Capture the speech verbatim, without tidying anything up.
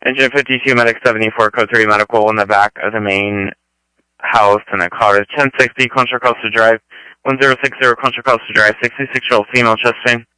Engine fifty-two, Medic seventy-four, code three medical in the back of the main house in a car. ten sixty, Contra Costa Drive, one zero six zero, Contra Costa Drive, sixty-six-year-old female chest pain.